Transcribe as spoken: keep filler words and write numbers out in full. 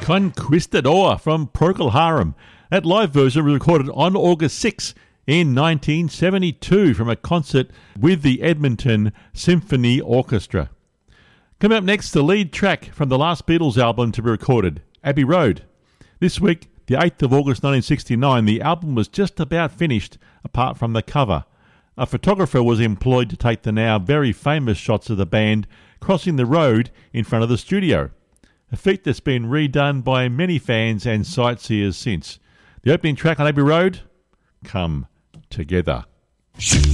Conquistador from Procol Harum. That live version was recorded on August sixth in nineteen seventy-two from a concert with the Edmonton Symphony Orchestra. Coming up next, the lead track from the last Beatles album to be recorded, Abbey Road. This week, the eighth of August nineteen sixty-nine, the album was just about finished apart from the cover. A photographer was employed to take the now very famous shots of the band crossing the road in front of the studio, a feat that's been redone by many fans and sightseers since. The opening track on Abbey Road, Come Together.